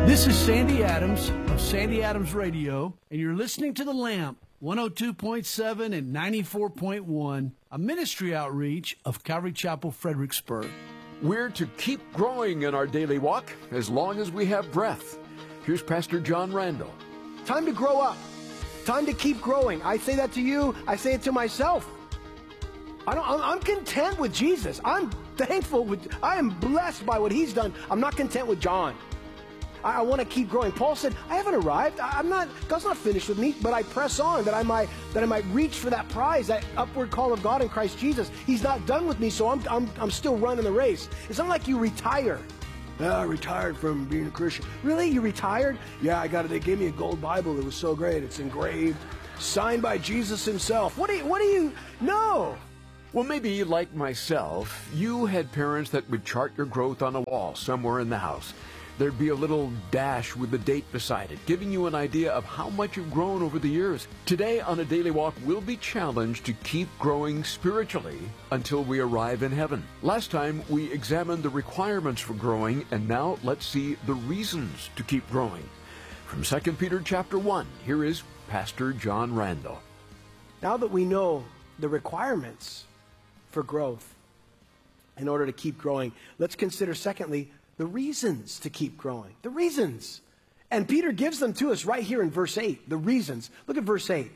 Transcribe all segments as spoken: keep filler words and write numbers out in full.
This is Sandy Adams of Sandy Adams Radio, and you're listening to The Lamp, one oh two point seven and ninety-four point one, a ministry outreach of Calvary Chapel, Fredericksburg. We're to keep growing in our daily walk as long as we have breath. Here's Pastor John Randall. Time to grow up. Time to keep growing. I say that to you. I say it to myself. I don't, I'm, I'm content with Jesus. I'm thankful. With, I am blessed by what he's done. I'm not content with John. I, I want to keep growing. Paul said, I haven't arrived. I, I'm not, God's not finished with me, but I press on that I might that I might reach for that prize, that upward call of God in Christ Jesus. He's not done with me, so I'm, I'm, I'm still running the race. It's not like you retire. Yeah, I retired from being a Christian. Really? You retired? Yeah, I got it. They gave me a gold Bible. It was so great. It's engraved, signed by Jesus himself. What do you, what do you, no. Well, maybe like myself, you had parents that would chart your growth on a wall somewhere in the house. There'd be a little dash with the date beside it, giving you an idea of how much you've grown over the years. Today on A Daily Walk, we'll be challenged to keep growing spiritually until we arrive in heaven. Last time, we examined the requirements for growing, and now let's see the reasons to keep growing. From Second Peter chapter one, here is Pastor John Randall. Now that we know the requirements for growth in order to keep growing, let's consider, secondly, the reasons to keep growing. The reasons. And Peter gives them to us right here in verse eight. The reasons. Look at verse eight.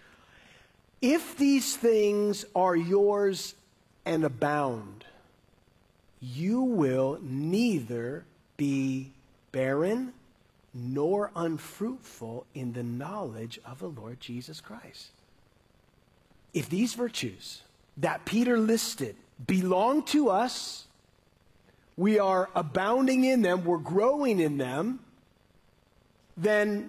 If these things are yours and abound, you will neither be barren nor unfruitful in the knowledge of the Lord Jesus Christ. If these virtues that Peter listed belong to us, we are abounding in them, we're growing in them, then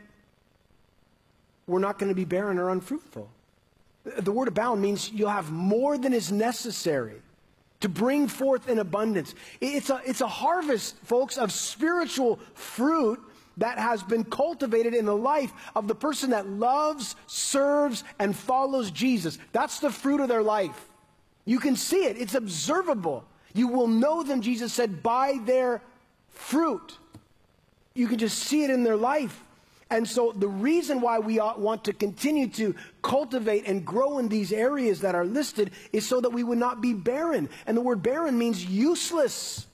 we're not going to be barren or unfruitful. The word abound means you'll have more than is necessary to bring forth in abundance. It's a, it's a harvest, folks, of spiritual fruit that has been cultivated in the life of the person that loves, serves, and follows Jesus. That's the fruit of their life. You can see it. It's observable. You will know them, Jesus said, by their fruit. You can just see it in their life. And so the reason why we want to continue to cultivate and grow in these areas that are listed is so that we would not be barren. And the word barren means useless.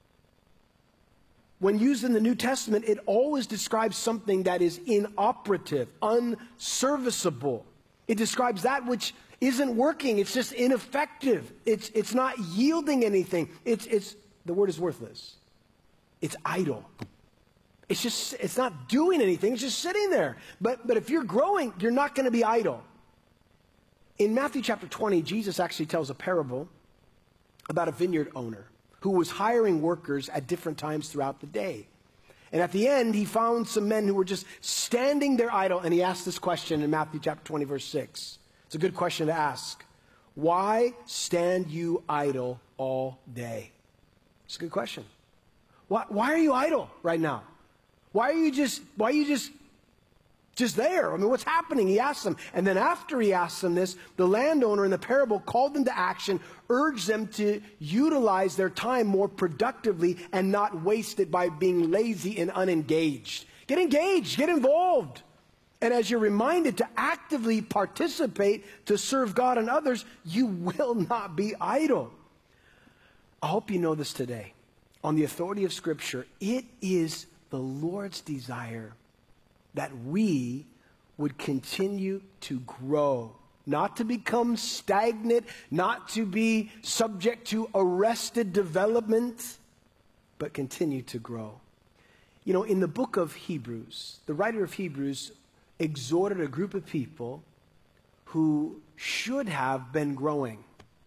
When used in the New Testament, it always describes something that is inoperative, unserviceable. It describes that which isn't working. It's just ineffective. It's, it's not yielding anything. It's, it's, the word is worthless. It's idle. It's just, it's not doing anything. It's just sitting there. But, but if you're growing, you're not going to be idle. In Matthew chapter twenty, Jesus actually tells a parable about a vineyard owner who was hiring workers at different times throughout the day. And at the end, he found some men who were just standing there idle, and he asked this question in Matthew chapter twenty, verse six. It's a good question to ask. Why stand you idle all day? It's a good question. Why, why are you idle right now? Why are you just, why are you just, just there? I mean, what's happening? He asked them. And then after he asked them this, the landowner in the parable called them to action, urged them to utilize their time more productively and not waste it by being lazy and unengaged. Get engaged, get involved. And as you're reminded to actively participate to serve God and others, you will not be idle. I hope you know this today. On the authority of Scripture, it is the Lord's desire that we would continue to grow, not to become stagnant, not to be subject to arrested development, but continue to grow. You know, in the book of Hebrews, the writer of Hebrews exhorted a group of people who should have been growing,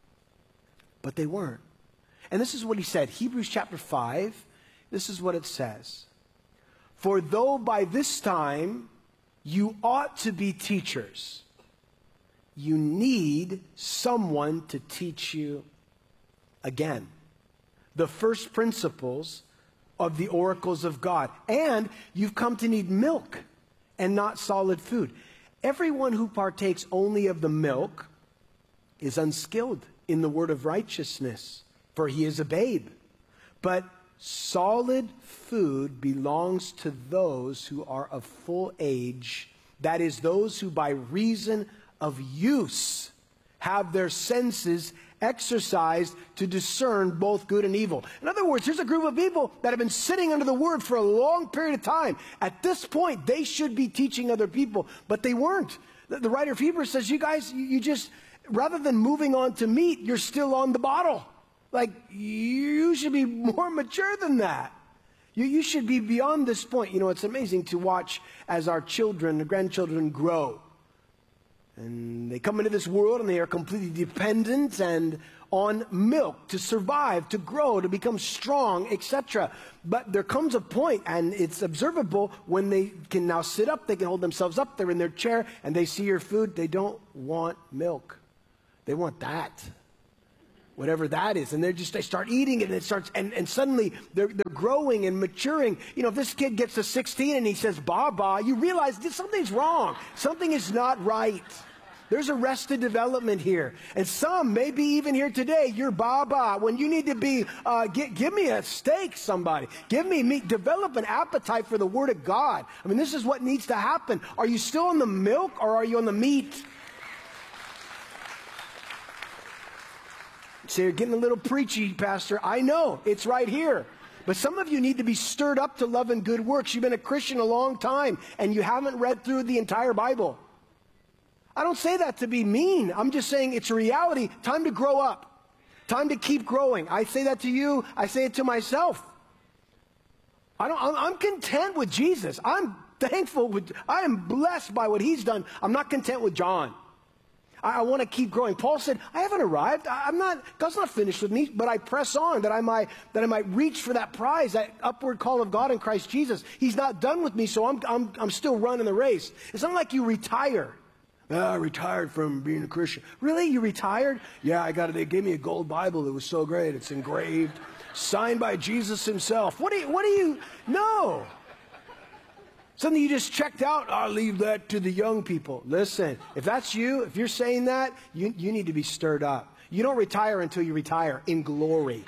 but they weren't. And this is what he said, Hebrews chapter five, this is what it says. For though by this time you ought to be teachers, you need someone to teach you again the first principles of the oracles of God. And you've come to need milk and not solid food. Everyone who partakes only of the milk is unskilled in the word of righteousness, for he is a babe. But solid food belongs to those who are of full age, that is, those who by reason of use have their senses exercised to discern both good and evil. In other words, here's a group of people that have been sitting under the Word for a long period of time. At this point, they should be teaching other people, but they weren't. The, the writer of Hebrews says, you guys, you, you just, rather than moving on to meat, you're still on the bottle. Like, you should be more mature than that. You, you should be beyond this point. You know, it's amazing to watch as our children, and grandchildren grow. And they come into this world and they are completely dependent and on milk to survive, to grow, to become strong, et cetera. But there comes a point, and it's observable, when they can now sit up, they can hold themselves up, they're in their chair, and they see your food. They don't want milk. They want that. Whatever that is. And they just, they start eating it, and it starts, and, and suddenly they're, they're growing and maturing. You know, if this kid gets to sixteen and he says, Baba, you realize this, something's wrong. Something is not right. There's arrested development here. And some, maybe even here today, you're Baba, when you need to be, uh, give, give me a steak, somebody. Give me meat. Develop an appetite for the Word of God. I mean, this is what needs to happen. Are you still on the milk, or are you on the meat? So you're getting a little preachy, Pastor. I know, it's right here. But some of you need to be stirred up to love and good works. You've been a Christian a long time, and you haven't read through the entire Bible. I don't say that to be mean. I'm just saying it's a reality. Time to grow up. Time to keep growing. I say that to you. I say it to myself. I don't, I'm content with Jesus. I'm thankful. With, I am blessed by what He's done. I'm not content with John. I, I want to keep growing. Paul said, I haven't arrived. I, I'm not, God's not finished with me, but I press on that I might, that I might reach for that prize, that upward call of God in Christ Jesus. He's not done with me, so I'm, I'm, I'm still running the race. It's not like you retire. Ah, I retired from being a Christian. Really? You retired? Yeah, I got it. They gave me a gold Bible. It was so great. It's engraved, signed by Jesus Himself. What do you, what do you, no. Something you just checked out, I'll leave that to the young people. Listen, if that's you, if you're saying that, you, you need to be stirred up. You don't retire until you retire in glory.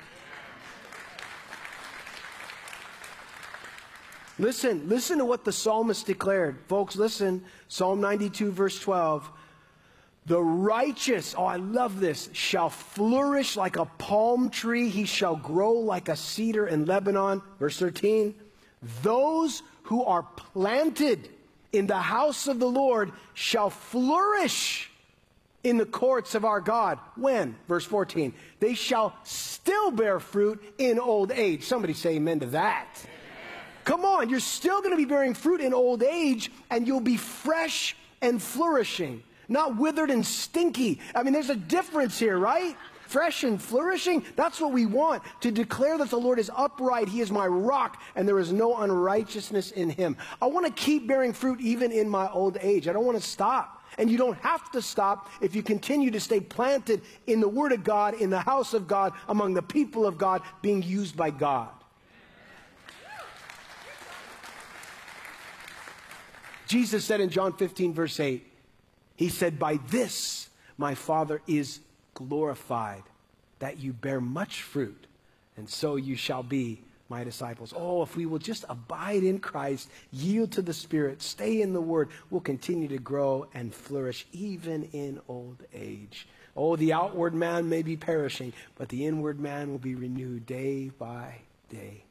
Listen, listen to what the psalmist declared. Folks, listen. Psalm ninety-two, verse twelve. The righteous, oh, I love this, shall flourish like a palm tree. He shall grow like a cedar in Lebanon. Verse thirteen. Those who are planted in the house of the Lord shall flourish in the courts of our God. When? Verse fourteen. They shall still bear fruit in old age. Somebody say amen to that. Come on, you're still going to be bearing fruit in old age, and you'll be fresh and flourishing, not withered and stinky. I mean, there's a difference here, right? Fresh and flourishing, that's what we want, to declare that the Lord is upright, He is my rock, and there is no unrighteousness in Him. I want to keep bearing fruit even in my old age. I don't want to stop. And you don't have to stop if you continue to stay planted in the Word of God, in the house of God, among the people of God, being used by God. Jesus said in John fifteen, verse eight, He said, by this my Father is glorified, that you bear much fruit, and so you shall be my disciples. Oh, if we will just abide in Christ, yield to the Spirit, stay in the Word, we'll continue to grow and flourish even in old age. Oh, the outward man may be perishing, but the inward man will be renewed day by day.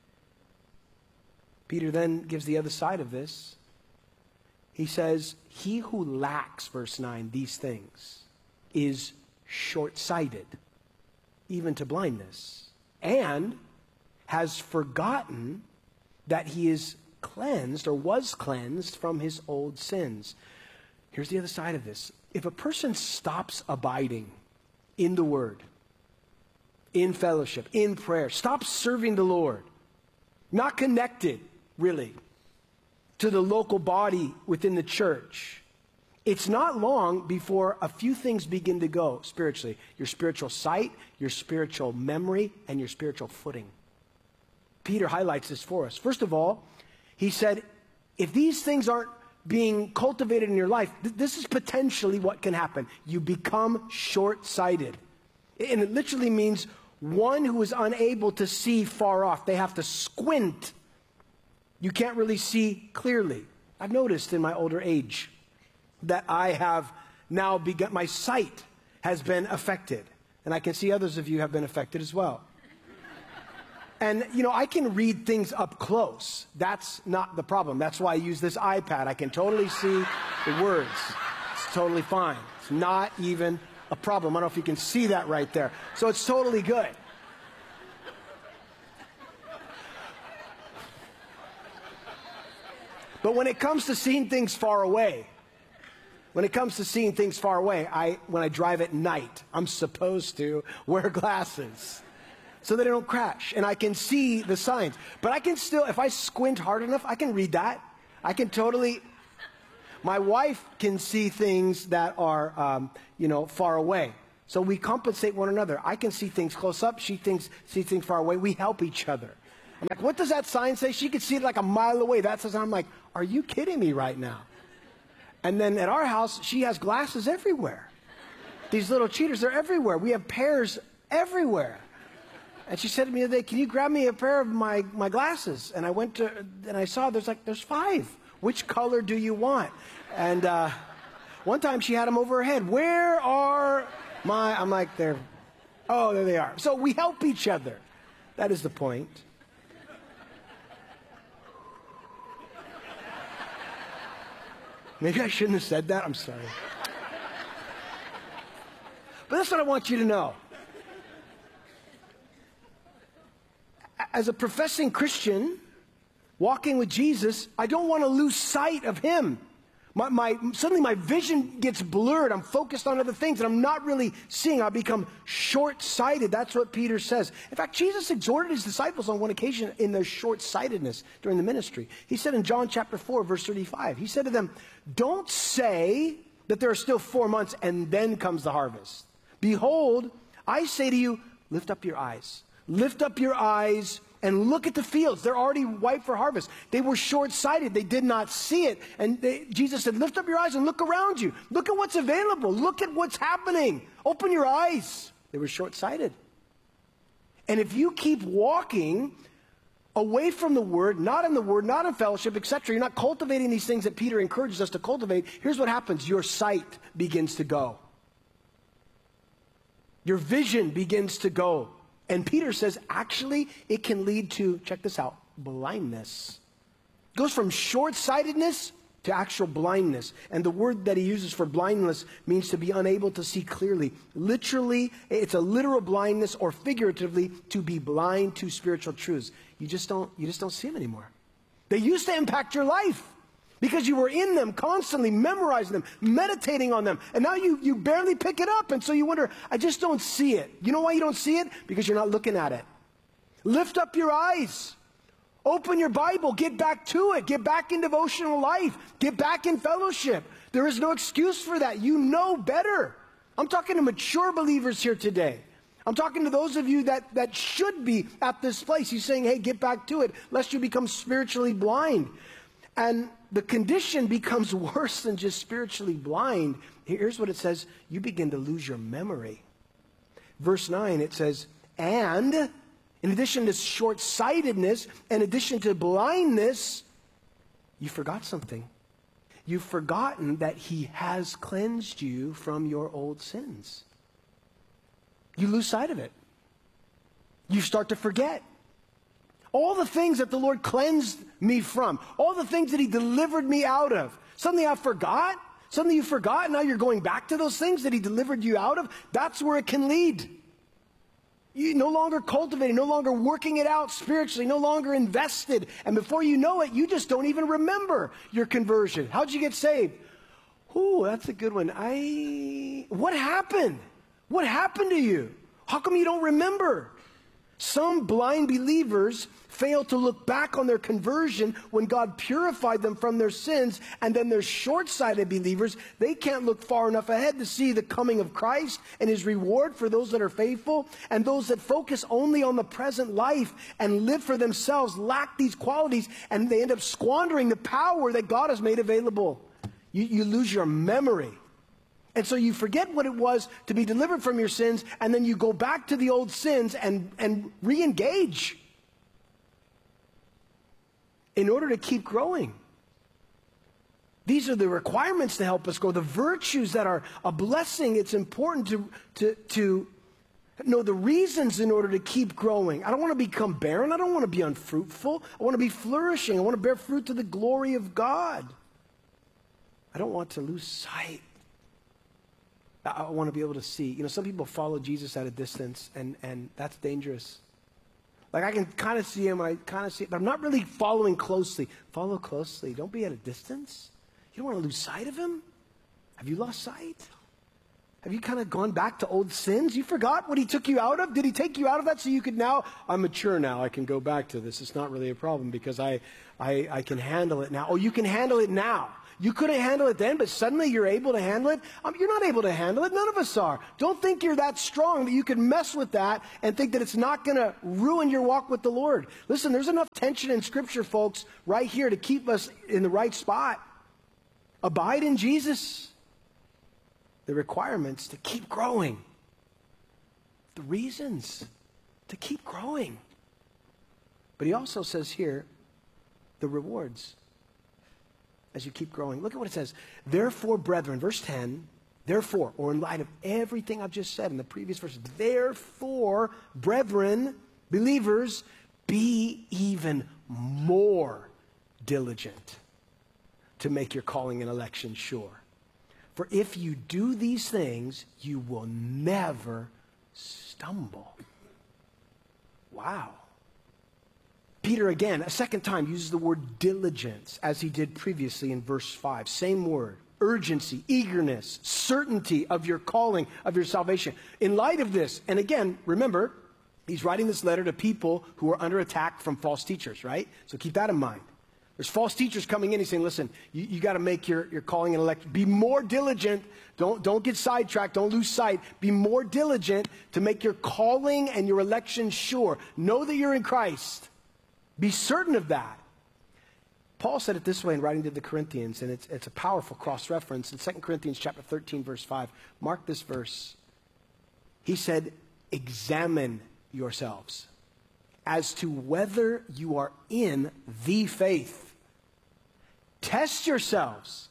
Peter then gives the other side of this. He says, he who lacks, verse nine, these things is short-sighted, even to blindness, and has forgotten that he is cleansed or was cleansed from his old sins. Here's the other side of this. If a person stops abiding in the Word, in fellowship, in prayer, stops serving the Lord, not connected, really, to the local body within the church, it's not long before a few things begin to go spiritually. Your spiritual sight, your spiritual memory, and your spiritual footing. Peter highlights this for us. First of all, he said, if these things aren't being cultivated in your life, th- this is potentially what can happen. You become short-sighted. And it literally means one who is unable to see far off. They have to squint. You can't really see clearly. I've noticed in my older age that I have now begun, my sight has been affected. And I can see others of you have been affected as well. And, you know, I can read things up close. That's not the problem. That's why I use this iPad. I can totally see the words. It's totally fine. It's not even a problem. I don't know if you can see that right there. So it's totally good. But when it comes to seeing things far away, when it comes to seeing things far away, I, when I drive at night, I'm supposed to wear glasses so that I don't crash. And I can see the signs. But I can still, if I squint hard enough, I can read that. I can totally, my wife can see things that are, um, you know, far away. So we compensate one another. I can see things close up. She thinks, sees things far away. We help each other. I'm like, what does that sign say? She could see it like a mile away. That says, I'm like, are you kidding me right now? And then at our house, she has glasses everywhere. These little cheaters, they're everywhere. We have pairs everywhere. And she said to me the other day, can you grab me a pair of my, my glasses? And I went to, and I saw there's like, there's five. Which color do you want? And uh, one time she had them over her head. Where are my, I'm like, they're, oh, there they are. So we help each other. That is the point. Maybe I shouldn't have said that. I'm sorry. But that's what I want you to know. As a professing Christian, walking with Jesus, I don't want to lose sight of him. My, my, suddenly my vision gets blurred. I'm focused on other things, and I'm not really seeing. I become short-sighted. That's what Peter says. In fact, Jesus exhorted his disciples on one occasion in their short-sightedness during the ministry. He said in John chapter four, verse thirty-five, he said to them, don't say that there are still four months and then comes the harvest. Behold, I say to you, lift up your eyes. Lift up your eyes and look at the fields. They're already white for harvest. They were short-sighted. They did not see it. And they, Jesus said, lift up your eyes and look around you. Look at what's available. Look at what's happening. Open your eyes. They were short-sighted. And if you keep walking away from the Word, not in the Word, not in fellowship, et cetera, you're not cultivating these things that Peter encourages us to cultivate, here's what happens. Your sight begins to go. Your vision begins to go. And Peter says, actually, it can lead to, check this out, blindness. It goes from short-sightedness to actual blindness. And the word that he uses for blindness means to be unable to see clearly. Literally, it's a literal blindness, or figuratively, to be blind to spiritual truths. You just don't, you just don't see them anymore. They used to impact your life because you were in them, constantly memorizing them, meditating on them. And now you, you barely pick it up. And so you wonder, I just don't see it. You know why you don't see it? Because you're not looking at it. Lift up your eyes. Open your Bible. Get back to it. Get back in devotional life. Get back in fellowship. There is no excuse for that. You know better. I'm talking to mature believers here today. I'm talking to those of you that, that should be at this place. He's saying, hey, get back to it, lest you become spiritually blind. And the condition becomes worse than just spiritually blind. Here's what it says. You begin to lose your memory. Verse nine, it says, and in addition to short-sightedness, in addition to blindness, you forgot something. You've forgotten that he has cleansed you from your old sins. You lose sight of it. You start to forget. All the things that the Lord cleansed me from, all the things that he delivered me out of, something I forgot, something you forgot, now you're going back to those things that he delivered you out of. That's where it can lead. You no longer cultivating, no longer working it out spiritually, no longer invested. And before you know it, you just don't even remember your conversion. How'd you get saved? Ooh, that's a good one. I, what happened? What happened to you? How come you don't remember? Some blind believers fail to look back on their conversion when God purified them from their sins, and then they're short-sighted believers. They can't look far enough ahead to see the coming of Christ and his reward for those that are faithful, and those that focus only on the present life and live for themselves lack these qualities, and they end up squandering the power that God has made available. You, you lose your memory. And so you forget what it was to be delivered from your sins, and then you go back to the old sins and, and re-engage in order to keep growing. These are the requirements to help us grow, the virtues that are a blessing. It's important to, to, to know the reasons in order to keep growing. I don't want to become barren. I don't want to be unfruitful. I want to be flourishing. I want to bear fruit to the glory of God. I don't want to lose sight. I want to be able to see. You know, some people follow Jesus at a distance, and, and that's dangerous. Like, I can kind of see him, I kind of see him, but I'm not really following closely. Follow closely. Don't be at a distance. You don't want to lose sight of him. Have you lost sight? Have you kind of gone back to old sins? You forgot what he took you out of? Did he take you out of that so you could now, I'm mature now, I can go back to this. It's not really a problem because I, I, I can handle it now. Oh, you can handle it now. You couldn't handle it then, but suddenly you're able to handle it? Um, you're not able to handle it. None of us are. Don't think you're that strong that you can mess with that and think that it's not going to ruin your walk with the Lord. Listen, there's enough tension in Scripture, folks, right here to keep us in the right spot. Abide in Jesus. The requirements to keep growing. The reasons to keep growing. But he also says here, the rewards as you keep growing. Look at what it says. Therefore, brethren, verse ten, therefore, or in light of everything I've just said in the previous verses, therefore, brethren, believers, be even more diligent to make your calling and election sure. For if you do these things, you will never stumble. Wow. Peter again, a second time, uses the word diligence as he did previously in verse five. Same word. Urgency, eagerness, certainty of your calling, of your salvation. In light of this, and again, remember, he's writing this letter to people who are under attack from false teachers, right? So keep that in mind. There's false teachers coming in. He's saying, listen, you, you got to make your, your calling and election. Be more diligent. Don't, don't get sidetracked. Don't lose sight. Be more diligent to make your calling and your election sure. Know that you're in Christ. Be certain of that. Paul said it this way in writing to the Corinthians, and it's, it's a powerful cross-reference. In Second Corinthians chapter thirteen, verse five, mark this verse. He said, examine yourselves as to whether you are in the faith. Test yourselves.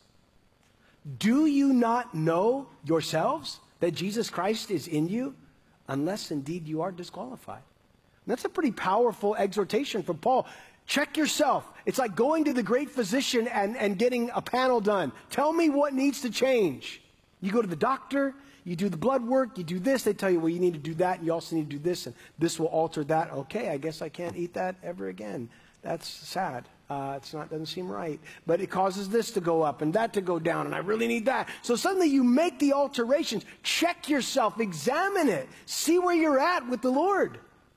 Do you not know yourselves that Jesus Christ is in you, unless indeed you are disqualified? And that's a pretty powerful exhortation from Paul. Check yourself. It's like going to the great physician and, and getting a panel done. Tell me what needs to change. You go to the doctor, you do the blood work, you do this, they tell you, well, you need to do that, and you also need to do this, and this will alter that. Okay, I guess I can't eat that ever again. That's sad. Uh, it's not, doesn't seem right. But it causes this to go up and that to go down, and I really need that. So suddenly you make the alterations. Check yourself, examine it, see where you're at with the Lord.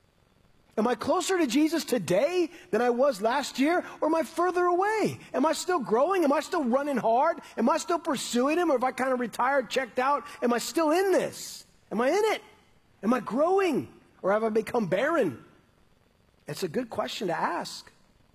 Am I closer to Jesus today than I was last year, or am I further away? Am I still growing? Am I still running hard? Am I still pursuing him? Or have I kind of retired, checked out? Am I still in this? Am I in it? Am I growing? Or have I become barren? It's a good question to ask.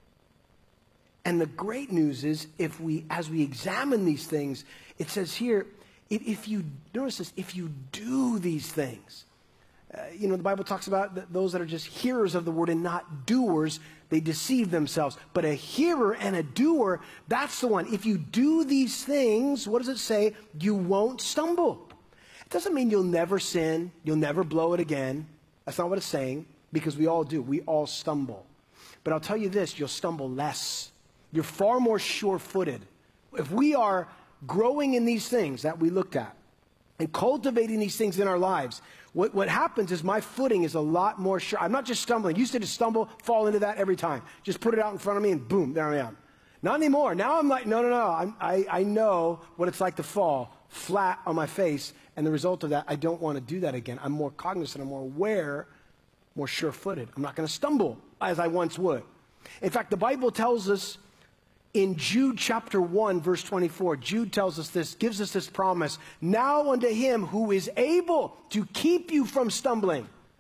And the great news is, if we, as we examine these things, it says here, if, if you, notice this, if you do these things, Uh, you know, the Bible talks about th- those that are just hearers of the word and not doers, they deceive themselves. But a hearer and a doer, that's the one. If you do these things, what does it say? You won't stumble. It doesn't mean you'll never sin, you'll never blow it again. That's not what it's saying, because we all do. We all stumble. But I'll tell you this, you'll stumble less. You're far more sure-footed. If we are growing in these things that we looked at, and cultivating these things in our lives, what, what happens is my footing is a lot more sure. I'm not just stumbling. Used to just stumble, fall into that every time. Just put it out in front of me and boom, there I am. Not anymore. Now I'm like, no, no, no. I'm, I, I know what it's like to fall flat on my face, and the result of that, I don't want to do that again. I'm more cognizant, I'm more aware, more sure-footed. I'm not going to stumble as I once would. In fact, the Bible tells us in Jude chapter one, verse twenty-four, Jude tells us this, gives us this promise. Now unto him who is able to keep you from stumbling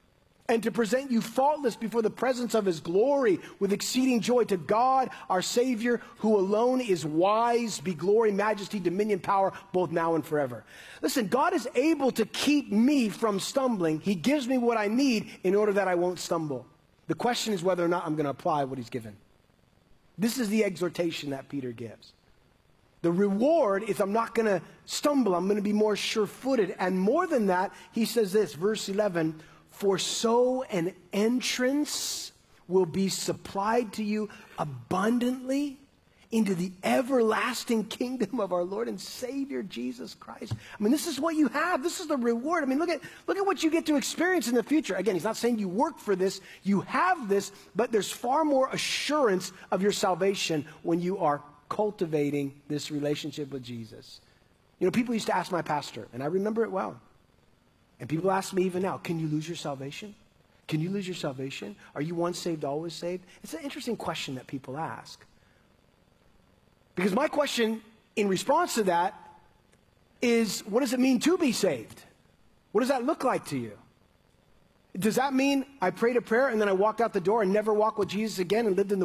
and to present you faultless before the presence of his glory with exceeding joy. To God, our Savior, who alone is wise, be glory, majesty, dominion, power, both now and forever. Listen, God is able to keep me from stumbling. He gives me what I need in order that I won't stumble. The question is whether or not I'm going to apply what he's given. This is the exhortation that Peter gives. The reward is I'm not going to stumble. I'm going to be more sure-footed. And more than that, he says this, verse eleven, for so an entrance will be supplied to you abundantly into the everlasting kingdom of our Lord and Savior Jesus Christ. I mean, this is what you have. This is the reward. I mean, look at, look at what you get to experience in the future. Again, he's not saying you work for this. You have this, but there's far more assurance of your salvation when you are cultivating this relationship with Jesus. You know, people used to ask my pastor, and I remember it well. And people ask me even now, can you lose your salvation? Can you lose your salvation? Are you once saved, always saved? It's an interesting question that people ask. Because my question in response to that is, what does it mean to be saved? What does that look like to you? Does that mean I prayed a prayer and then I walked out the door and never walked with Jesus again and lived in the